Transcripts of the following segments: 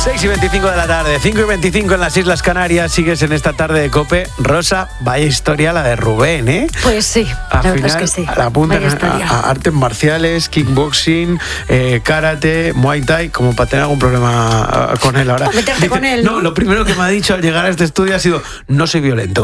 6:25 de la tarde, 5:25 en las Islas Canarias. Sigues en esta tarde de COPE. Rosa, vaya historia la de Rubén, ¿eh? Pues sí, la verdad es que sí. La apuntan a artes marciales, kickboxing, karate, muay thai, como para tener algún problema con él ahora. Meterte con él, ¿no? Lo primero que me ha dicho al llegar a este estudio ha sido: no soy violento.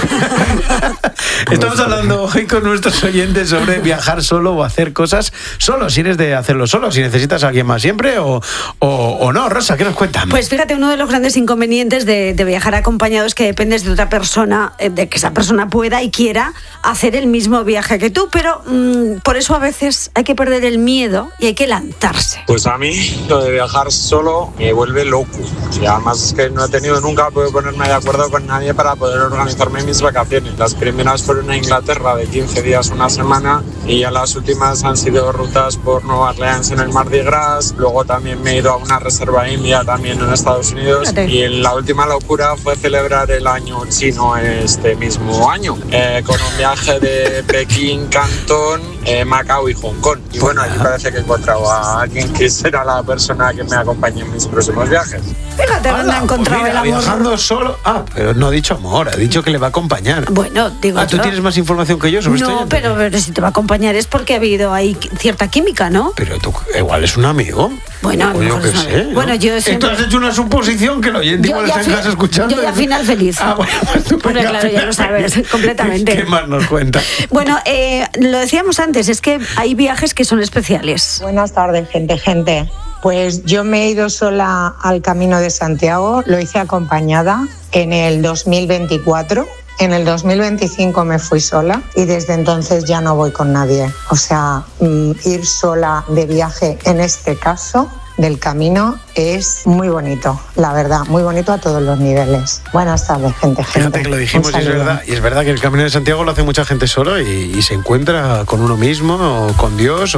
Estamos hablando hoy con nuestros oyentes sobre viajar solo o hacer cosas solo, si eres de hacerlo solo, si necesitas a alguien más siempre o no. Rosa, ¿qué nos cuentan? Pues fíjate, uno de los grandes inconvenientes de viajar acompañado es que dependes de otra persona, de que esa persona pueda y quiera hacer el mismo viaje que tú, pero por eso a veces hay que perder el miedo y hay que lanzarse. Pues a mí lo de viajar solo me vuelve loco, y además es que no he tenido nunca podido ponerme de acuerdo con nadie para poder organizarme mis vacaciones. Las primeras fueron a Inglaterra de 15 días, una semana, y ya las últimas han sido rutas por Nueva Orleans en el Mardi Gras. Luego también me he ido a una reserva india también en Estados Unidos. Y la última locura fue celebrar el año chino este mismo año, con un viaje de Pekín, Cantón, Macao y Hong Kong. Y bueno, allí parece que he encontrado a alguien que será la persona que me acompañe en mis próximos viajes. Fíjate dónde ha encontrado el amor. Viajando solo. Pero no ha dicho amor, ha dicho que le va a acompañar. Bueno, digo ¿tú tienes más información que yo sobre esto? No, pero si te va a acompañar es porque ha habido ahí cierta química, ¿no? Pero tú igual es un amigo. Bueno, yo qué sé, ¿no? Bueno, yo siempre... Tú has hecho una suposición que el oyente igual está en casa escuchando. Yo ya final feliz. Bueno, pues tú claro, ya lo sabes, completamente. ¿Qué más nos cuenta? Bueno, lo decíamos antes, es que hay viajes que son especiales. Buenas tardes, gente. Pues yo me he ido sola al Camino de Santiago, lo hice acompañada en el 2024. En el 2025 me fui sola y desde entonces ya no voy con nadie. O sea, ir sola de viaje en este caso del camino es muy bonito, la verdad, muy bonito a todos los niveles. Buenas tardes, gente. Fíjate que lo dijimos y es verdad que el Camino de Santiago lo hace mucha gente solo y se encuentra con uno mismo o con Dios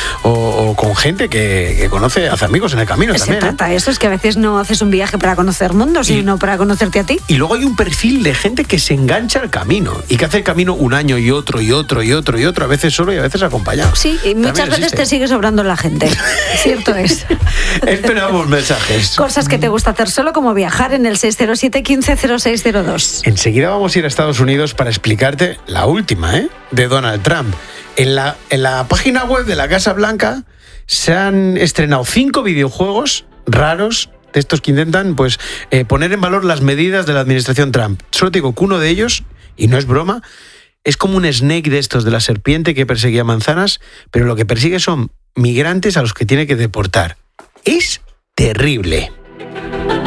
o con gente que conoce, hace amigos en el camino también. Se trata eso, es que a veces no haces un viaje para conocer mundo, sino para conocerte a ti. Y luego hay un perfil de gente que se engancha al camino y que hace el camino un año y otro, a veces solo y a veces acompañado. Sí, y muchas veces te sigue sobrando la gente, cierto es. Esperamos mensajes. Cosas que te gusta hacer solo, como viajar, en el 607 15 0602. Enseguida vamos a ir a Estados Unidos para explicarte la última, de Donald Trump. En la página web de la Casa Blanca se han estrenado 5 videojuegos raros, de estos que intentan poner en valor las medidas de la administración Trump. Solo te digo que uno de ellos, y no es broma, es como un snake de estos de la serpiente que perseguía manzanas, pero lo que persigue son migrantes a los que tiene que deportar. Es terrible.